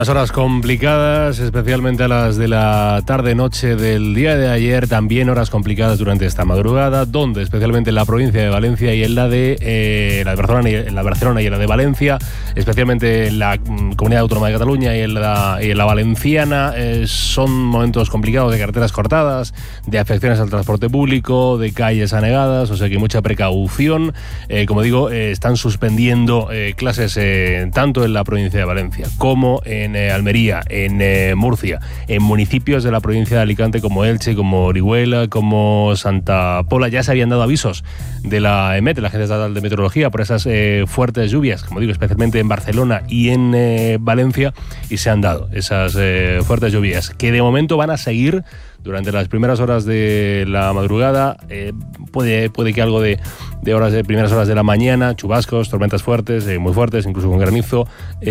Las horas complicadas, especialmente a las de la tarde-noche del día de ayer, también horas complicadas durante esta madrugada, donde especialmente en la provincia de Valencia y en la de Barcelona y en la de Valencia, especialmente en la Comunidad Autónoma de Cataluña y en la Valenciana, son momentos complicados de carreteras cortadas, de afecciones al transporte público, de calles anegadas, o sea que mucha precaución. Como digo, están suspendiendo clases tanto en la provincia de Valencia como en Almería, en Murcia, en municipios de la provincia de Alicante como Elche, como Orihuela, como Santa Pola. Ya se habían dado avisos de la EMET, la Agencia Estatal de Meteorología, por esas fuertes lluvias, como digo, especialmente en Barcelona y en Valencia, y se han dado esas fuertes lluvias, que de momento van a seguir durante las primeras horas de la madrugada. Puede que algo de primeras horas de la mañana, chubascos, tormentas fuertes, muy fuertes, incluso con granizo,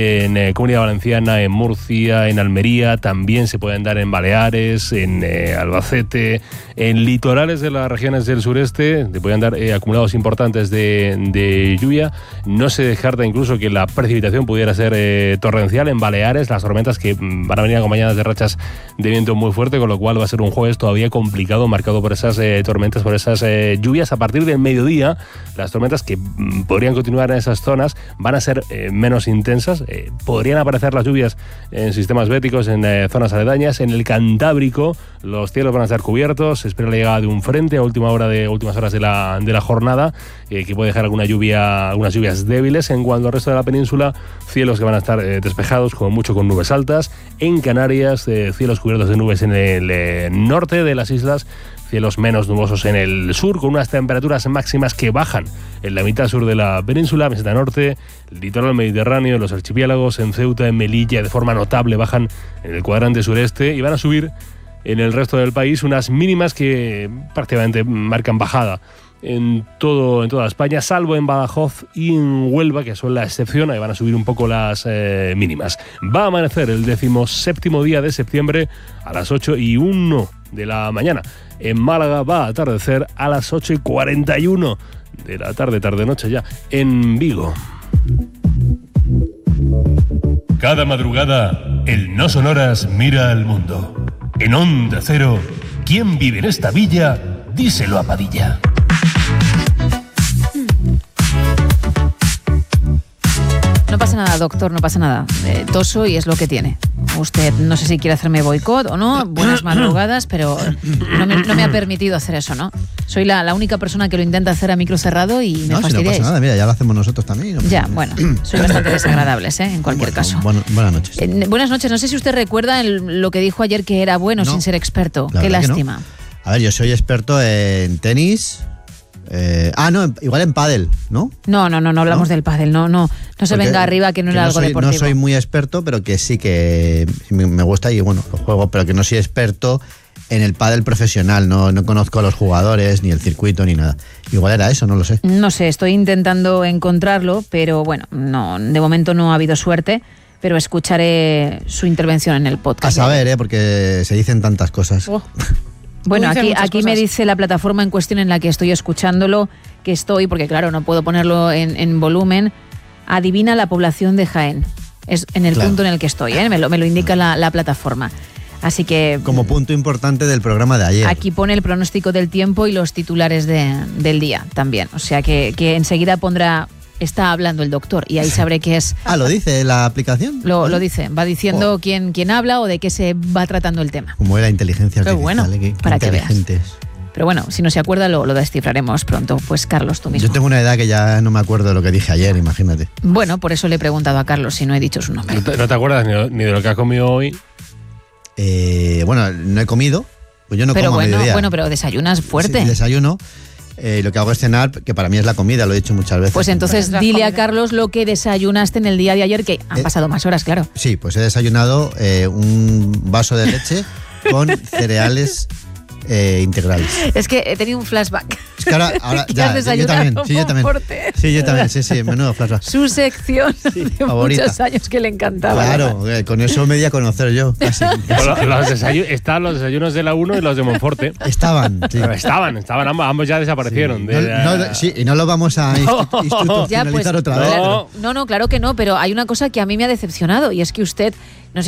en Comunidad Valenciana, en Murcia, en Almería, también se pueden dar en Baleares, en Albacete, en litorales de las regiones del sureste, se pueden dar acumulados importantes de lluvia. No se descarta incluso que la precipitación pudiera ser torrencial en Baleares, las tormentas que van a venir acompañadas de rachas de viento muy fuerte, con lo cual va a ser un jueves todavía complicado, marcado por esas tormentas, por esas lluvias. A partir del mediodía, las tormentas que podrían continuar en esas zonas van a ser menos intensas. Podrían aparecer las lluvias en sistemas béticos, en zonas aledañas. En el Cantábrico los cielos van a estar cubiertos. Se espera la llegada de un frente a últimas horas de la jornada, que puede dejar algunas lluvias débiles. En cuanto al resto de la península, cielos que van a estar despejados, como mucho con nubes altas. En Canarias, cielos cubiertos de nubes en el norte de las islas, cielos menos nubosos en el sur, con unas temperaturas máximas que bajan en la mitad sur de la península, meseta norte, el litoral mediterráneo, los archipiélagos, en Ceuta, en Melilla, de forma notable bajan en el cuadrante sureste, y van a subir en el resto del país unas mínimas que prácticamente marcan bajada en toda España, salvo en Badajoz y en Huelva, que son la excepción. Ahí van a subir un poco las mínimas. Va a amanecer el 17º día de septiembre a las 8:01 de la mañana. En Málaga va a atardecer a las 8:41 de la tarde-noche ya. En Vigo. Cada madrugada, el No Sonoras mira al mundo. En Onda Cero, ¿quién vive en esta villa? Díselo a Padilla. No pasa nada, doctor, no pasa nada. Toso y es lo que tiene. Usted no sé si quiere hacerme boicot o no, buenas madrugadas, pero no me ha permitido hacer eso, ¿no? Soy la única persona que lo intenta hacer a micro cerrado y me fastidiáis. No pasa nada, mira, ya lo hacemos nosotros también. No ya, bueno, soy bastante desagradables, en cualquier caso. Buenas noches. Buenas noches, no sé si usted recuerda lo que dijo ayer, que era bueno sin ser experto. Qué lástima. No. A ver, yo soy experto en tenis. Igual en pádel, ¿no? No hablamos del pádel, no se venga arriba que no era algo deportivo. No soy muy experto, pero que sí que me gusta y bueno, lo juego, pero que no soy experto en el pádel profesional, no conozco a los jugadores, ni el circuito, ni nada. Igual era eso, no lo sé. No sé, estoy intentando encontrarlo, pero bueno, no, de momento no ha habido suerte, pero escucharé su intervención en el podcast. A saber, porque se dicen tantas cosas. Bueno, aquí me dice la plataforma en cuestión en la que estoy escuchándolo, porque claro, no puedo ponerlo en volumen. Adivina la población de Jaén. Es en el punto en el que estoy, me lo indica la plataforma. Así que... Como punto importante del programa de ayer. Aquí pone el pronóstico del tiempo y los titulares del día también. O sea que enseguida pondrá... Está hablando el doctor y ahí sabré qué es. ¿Lo dice la aplicación? Lo dice, va diciendo quién habla o de qué se va tratando el tema. Como era inteligencia artificial. Bueno, para que veas. Pero bueno, si no se acuerda lo descifraremos pronto. Pues Carlos, tú mismo. Yo tengo una edad que ya no me acuerdo de lo que dije ayer, imagínate. Bueno, por eso le he preguntado a Carlos si no he dicho su nombre. ¿No te acuerdas ni de lo que has comido hoy? Bueno, no he comido. Pues yo no como a mediodía. Bueno, pero desayunas fuerte. Sí, desayuno. Lo que hago es cenar, que para mí es la comida, lo he dicho muchas veces. Pues entonces dile a Carlos lo que desayunaste en el día de ayer, que han pasado más horas, claro. Sí, pues he desayunado un vaso de leche con cereales integrales. Es que he tenido un flashback. Es que ahora ya, yo también. Sí, yo también, sí, menudo flashback. Su sección de favorita. Muchos años que le encantaba. Claro, con eso me di a conocer yo. Casi. Estaban los desayunos de la 1 y los de Monforte. Estaban, sí. Estaban, ambos ya desaparecieron. Sí. Y no lo vamos a institucionalizar otra vez. No, claro que no, pero hay una cosa que a mí me ha decepcionado y es que usted...